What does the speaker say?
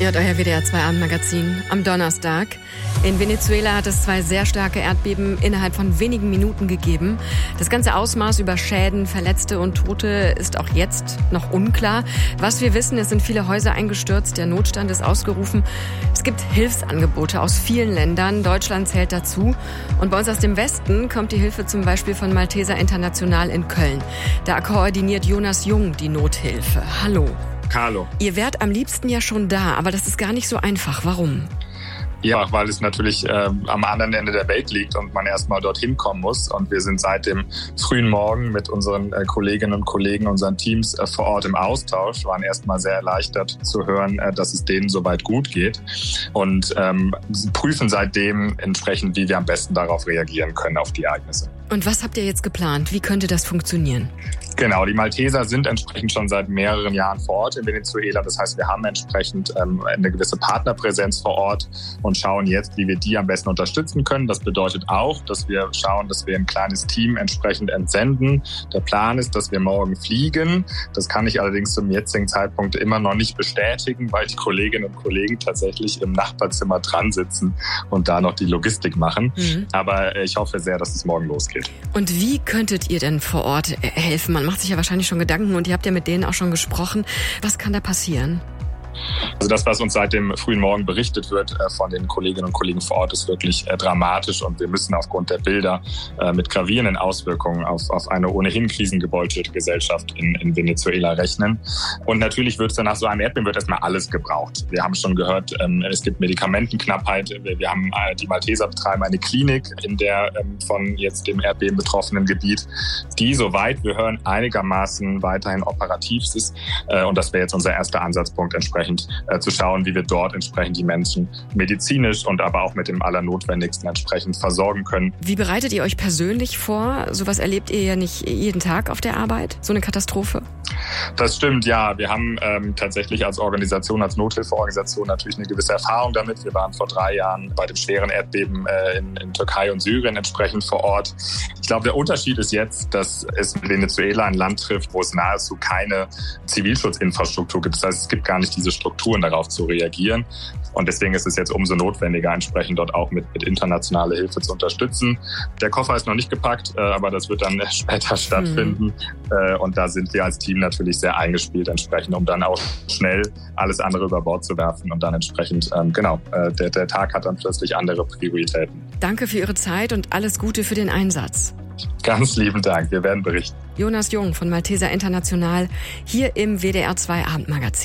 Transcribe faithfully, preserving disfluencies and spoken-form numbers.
Ihr hört euer W D R zwei Abendmagazin am Donnerstag. In Venezuela hat es zwei sehr starke Erdbeben innerhalb von wenigen Minuten gegeben. Das ganze Ausmaß über Schäden, Verletzte und Tote ist auch jetzt noch unklar. Was wir wissen, es sind viele Häuser eingestürzt, der Notstand ist ausgerufen. Es gibt Hilfsangebote aus vielen Ländern, Deutschland zählt dazu. Und bei uns aus dem Westen kommt die Hilfe zum Beispiel von Malteser International in Köln. Da koordiniert Jonas Jung die Nothilfe. Hallo. Hallo. Ihr wärt am liebsten ja schon da, aber das ist gar nicht so einfach. Warum? Ja, weil es natürlich äh, am anderen Ende der Welt liegt und man erstmal dorthin kommen muss. Und wir sind seit dem frühen Morgen mit unseren äh, Kolleginnen und Kollegen, unseren Teams äh, vor Ort im Austausch, waren erstmal sehr erleichtert zu hören, äh, dass es denen soweit gut geht. Und ähm, prüfen seitdem entsprechend, wie wir am besten darauf reagieren können, auf die Ereignisse. Und was habt ihr jetzt geplant? Wie könnte das funktionieren? Genau, die Malteser sind entsprechend schon seit mehreren Jahren vor Ort in Venezuela. Das heißt, wir haben entsprechend ähm, eine gewisse Partnerpräsenz vor Ort und schauen jetzt, wie wir die am besten unterstützen können. Das bedeutet auch, dass wir schauen, dass wir ein kleines Team entsprechend entsenden. Der Plan ist, dass wir morgen fliegen. Das kann ich allerdings zum jetzigen Zeitpunkt immer noch nicht bestätigen, weil die Kolleginnen und Kollegen tatsächlich im Nachbarzimmer dran sitzen und da noch die Logistik machen. Mhm. Aber ich hoffe sehr, dass es morgen losgeht. Und wie könntet ihr denn vor Ort helfen? Man macht sich ja wahrscheinlich schon Gedanken und ihr habt ja mit denen auch schon gesprochen. Was kann da passieren? Also das, was uns seit dem frühen Morgen berichtet wird äh, von den Kolleginnen und Kollegen vor Ort, ist wirklich äh, dramatisch und wir müssen aufgrund der Bilder äh, mit gravierenden Auswirkungen auf, auf eine ohnehin krisengebeutelte Gesellschaft in, in Venezuela rechnen. Und natürlich wird es dann nach so einem Erdbeben wird erstmal alles gebraucht. Wir haben schon gehört, ähm, es gibt Medikamentenknappheit. Wir, wir haben äh, die Malteser betreiben eine Klinik in der ähm, von jetzt dem Erdbeben betroffenen Gebiet, die, soweit wir hören, einigermaßen weiterhin operativ ist. Äh, und das wäre jetzt unser erster Ansatzpunkt, entsprechend Äh, zu schauen, wie wir dort entsprechend die Menschen medizinisch und aber auch mit dem Allernotwendigsten entsprechend versorgen können. Wie bereitet ihr euch persönlich vor? Sowas erlebt ihr ja nicht jeden Tag auf der Arbeit, so eine Katastrophe? Das stimmt, ja. Wir haben ähm, tatsächlich als Organisation, als Nothilfeorganisation natürlich eine gewisse Erfahrung damit. Wir waren vor drei Jahren bei dem schweren Erdbeben äh, in, in Türkei und Syrien entsprechend vor Ort. Ich glaube, der Unterschied ist jetzt, dass es Venezuela ein Land trifft, wo es nahezu keine Zivilschutzinfrastruktur gibt. Das heißt, es gibt gar nicht diese Strukturen, darauf zu reagieren. Und deswegen ist es jetzt umso notwendiger, entsprechend dort auch mit, mit internationaler Hilfe zu unterstützen. Der Koffer ist noch nicht gepackt, äh, aber das wird dann später stattfinden. Mhm. Äh, und da sind wir als Team natürlich sehr eingespielt entsprechend, um dann auch schnell alles andere über Bord zu werfen. Und dann entsprechend, ähm, genau, äh, der, der Tag hat dann plötzlich andere Prioritäten. Danke für Ihre Zeit und alles Gute für den Einsatz. Ganz lieben Dank, wir werden berichten. Jonas Jung von Malteser International hier im W D R zwei Abendmagazin.